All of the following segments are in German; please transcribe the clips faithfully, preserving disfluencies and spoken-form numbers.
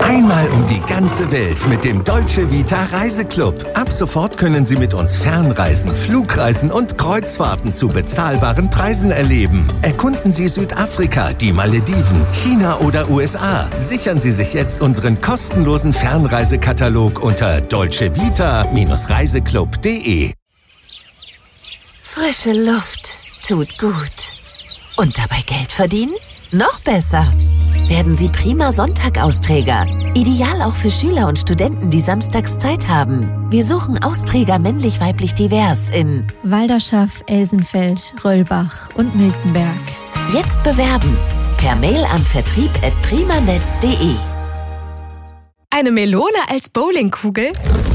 Einmal um die ganze Welt mit dem Dolce Vita Reiseclub. Ab sofort können Sie mit uns Fernreisen, Flugreisen und Kreuzfahrten zu bezahlbaren Preisen erleben. Erkunden Sie Südafrika, die Malediven, China oder U S A. Sichern Sie sich jetzt unseren kostenlosen Fernreisekatalog unter dolce vita Bindestrich reiseclub punkt de. Frische Luft tut gut. Und dabei Geld verdienen? Noch besser. Werden Sie prima Sonntag-Austräger. Ideal auch für Schüler und Studenten, die samstags Zeit haben. Wir suchen Austräger männlich-weiblich divers in Walderschaff, Elsenfeld, Röllbach und Miltenberg. Jetzt bewerben. Per Mail an vertrieb at primanet punkt de. Eine Melone als Bowlingkugel?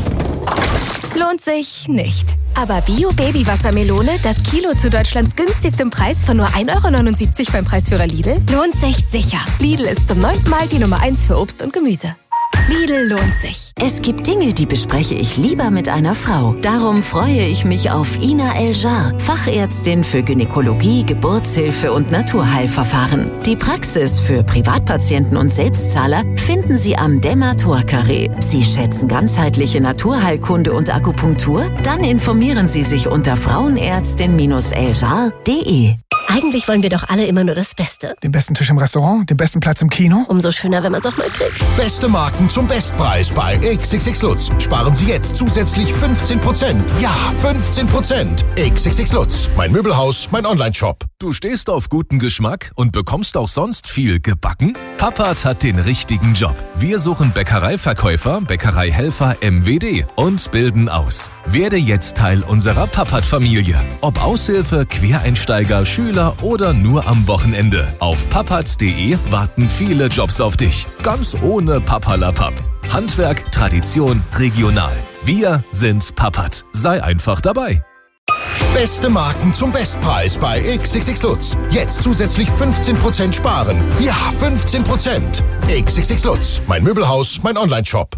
Lohnt sich nicht. Aber Bio-Baby-Wassermelone, das Kilo zu Deutschlands günstigstem Preis von nur ein Euro neunundsiebzig beim Preisführer Lidl, lohnt sich sicher. Lidl ist zum neunten Mal die Nummer eins für Obst und Gemüse. Lidl lohnt sich. Es gibt Dinge, die bespreche ich lieber mit einer Frau. Darum freue ich mich auf Ina El-Jar, Fachärztin für Gynäkologie, Geburtshilfe und Naturheilverfahren. Die Praxis für Privatpatienten und Selbstzahler finden Sie am Demator-Carré. Sie schätzen ganzheitliche Naturheilkunde und Akupunktur? Dann informieren Sie sich unter frauenärztin eljar punkt de. Eigentlich wollen wir doch alle immer nur das Beste. Den besten Tisch im Restaurant, den besten Platz im Kino. Umso schöner, wenn man es auch mal kriegt. Beste Marken zum Bestpreis bei X X X Lutz. Sparen Sie jetzt zusätzlich fünfzehn Prozent. Ja, fünfzehn Prozent. X X X Lutz. Mein Möbelhaus, mein Onlineshop. Du stehst auf guten Geschmack und bekommst auch sonst viel gebacken? Papert hat den richtigen Job. Wir suchen Bäckereiverkäufer, Bäckereihelfer M W D und bilden aus. Werde jetzt Teil unserer Papert-Familie. Ob Aushilfe, Quereinsteiger, Schüler oder nur am Wochenende. Auf papert punkt de warten viele Jobs auf dich. Ganz ohne Papperlapapp. Handwerk, Tradition, regional. Wir sind Papert. Sei einfach dabei. Beste Marken zum Bestpreis bei X X X Lutz. Jetzt zusätzlich fünfzehn Prozent sparen. Ja, fünfzehn Prozent. X X X Lutz. Mein Möbelhaus, mein Onlineshop.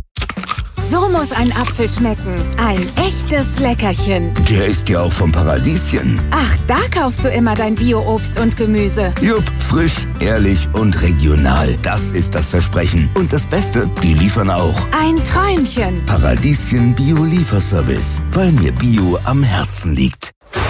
So muss ein Apfel schmecken. Ein echtes Leckerchen. Der ist ja auch vom Paradieschen. Ach, da kaufst du immer dein Bio-Obst und Gemüse. Jupp, frisch, ehrlich und regional. Das ist das Versprechen. Und das Beste, die liefern auch. Ein Träumchen. Paradieschen Bio-Lieferservice, weil mir Bio am Herzen liegt.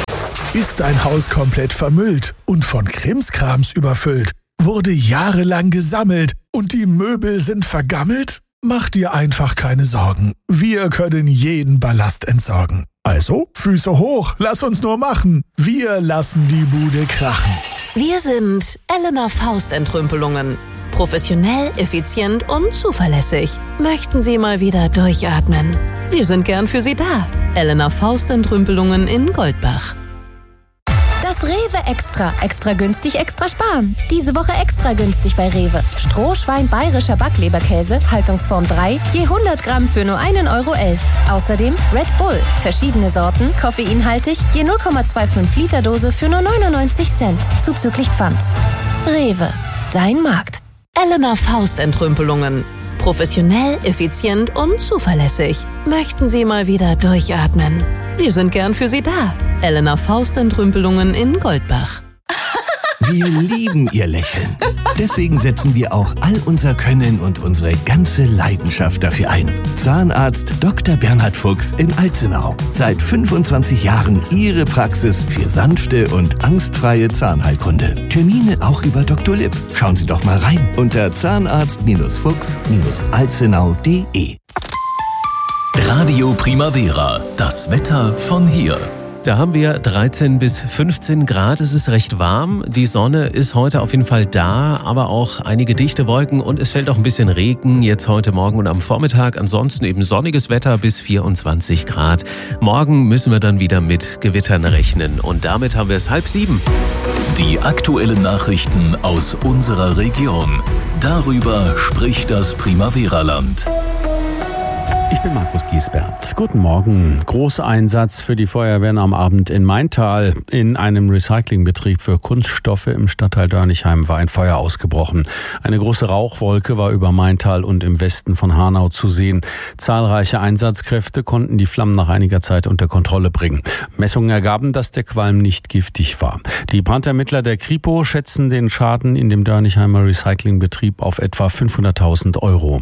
Ist dein Haus komplett vermüllt und von Krimskrams überfüllt? Wurde jahrelang gesammelt und die Möbel sind vergammelt? Mach dir einfach keine Sorgen. Wir können jeden Ballast entsorgen. Also, Füße hoch, lass uns nur machen. Wir lassen die Bude krachen. Wir sind Elena Faust Entrümpelungen. Professionell, effizient und zuverlässig. Möchten Sie mal wieder durchatmen? Wir sind gern für Sie da. Elena Faust Entrümpelungen in Goldbach. Das Rewe Extra. Extra günstig, extra sparen. Diese Woche extra günstig bei Rewe. Strohschwein bayerischer Backleberkäse, Haltungsform drei, je hundert Gramm für nur ein Euro elf. Außerdem Red Bull, verschiedene Sorten, koffeinhaltig, je null Komma fünfundzwanzig Liter Dose für nur neunundneunzig Cent, zuzüglich Pfand. Rewe, dein Markt. Elena Faust Entrümpelungen. Professionell, effizient und zuverlässig. Möchten Sie mal wieder durchatmen? Wir sind gern für Sie da. Elena Faust Entrümpelungen in Goldbach. Wir lieben Ihr Lächeln. Deswegen setzen wir auch all unser Können und unsere ganze Leidenschaft dafür ein. Zahnarzt Doktor Bernhard Fuchs in Alzenau. Seit fünfundzwanzig Jahren Ihre Praxis für sanfte und angstfreie Zahnheilkunde. Termine auch über Doktor Lipp. Schauen Sie doch mal rein unter zahnarzt Fuchs alzenau punkt de. Radio Primavera, das Wetter von hier. Da haben wir dreizehn bis fünfzehn Grad, es ist recht warm, die Sonne ist heute auf jeden Fall da, aber auch einige dichte Wolken und es fällt auch ein bisschen Regen jetzt heute Morgen und am Vormittag. Ansonsten eben sonniges Wetter bis vierundzwanzig Grad. Morgen müssen wir dann wieder mit Gewittern rechnen und damit haben wir es halb sieben. Die aktuellen Nachrichten aus unserer Region. Darüber spricht das Primavera-Land. Ich bin Markus Giesbert. Guten Morgen. Großeinsatz für die Feuerwehren am Abend in Maintal. In einem Recyclingbetrieb für Kunststoffe im Stadtteil Dörnigheim war ein Feuer ausgebrochen. Eine große Rauchwolke war über Maintal und im Westen von Hanau zu sehen. Zahlreiche Einsatzkräfte konnten die Flammen nach einiger Zeit unter Kontrolle bringen. Messungen ergaben, dass der Qualm nicht giftig war. Die Brandermittler der Kripo schätzen den Schaden in dem Dörnigheimer Recyclingbetrieb auf etwa fünfhunderttausend Euro.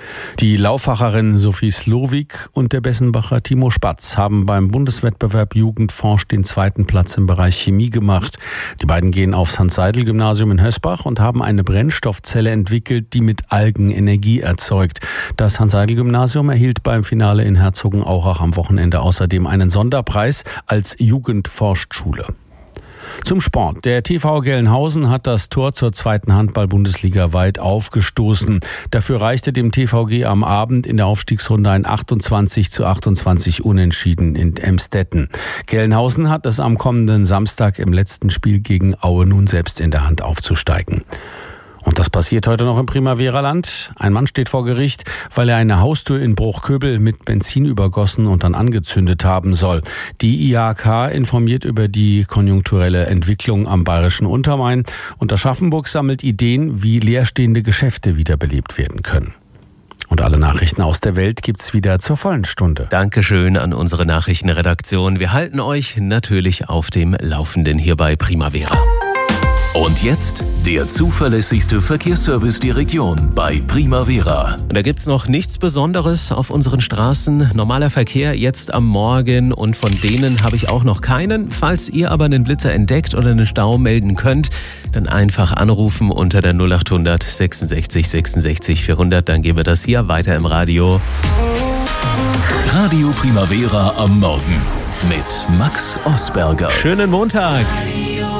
Die Lauffacherin Sophie Slowik und der Bessenbacher Timo Spatz haben beim Bundeswettbewerb Jugend forscht den zweiten Platz im Bereich Chemie gemacht. Die beiden gehen aufs Hans-Seidel-Gymnasium in Hösbach und haben eine Brennstoffzelle entwickelt, die mit Algen Energie erzeugt. Das Hans-Seidel-Gymnasium erhielt beim Finale in Herzogenaurach am Wochenende außerdem einen Sonderpreis als Jugendforschschule. Zum Sport. Der T V Gelnhausen hat das Tor zur zweiten Handball-Bundesliga weit aufgestoßen. Dafür reichte dem T V G am Abend in der Aufstiegsrunde ein achtundzwanzig zu achtundzwanzig Unentschieden in Emstetten. Gelnhausen hat es am kommenden Samstag im letzten Spiel gegen Aue nun selbst in der Hand aufzusteigen. Und das passiert heute noch im Primavera-Land. Ein Mann steht vor Gericht, weil er eine Haustür in Bruchköbel mit Benzin übergossen und dann angezündet haben soll. Die I H K informiert über die konjunkturelle Entwicklung am bayerischen Untermain und Aschaffenburg sammelt Ideen, wie leerstehende Geschäfte wiederbelebt werden können. Und alle Nachrichten aus der Welt gibt's wieder zur vollen Stunde. Dankeschön an unsere Nachrichtenredaktion. Wir halten euch natürlich auf dem Laufenden hier bei Primavera. Und jetzt der zuverlässigste Verkehrsservice der Region bei Primavera. Da gibt's noch nichts Besonderes auf unseren Straßen. Normaler Verkehr jetzt am Morgen und von denen habe ich auch noch keinen. Falls ihr aber einen Blitzer entdeckt oder einen Stau melden könnt, dann einfach anrufen unter der null achthundert sechsundsechzig sechsundsechzig vierhundert. Dann gehen wir das hier weiter im Radio. Radio Primavera am Morgen mit Max Osberger. Schönen Montag.